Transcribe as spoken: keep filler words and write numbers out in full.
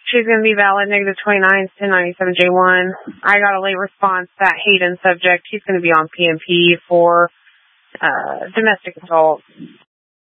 She's going to be valid negative twenty-nine, ten ninety-seven J one. I got a late response. That Hayden subject, he's going to be on P M P for uh, domestic assault.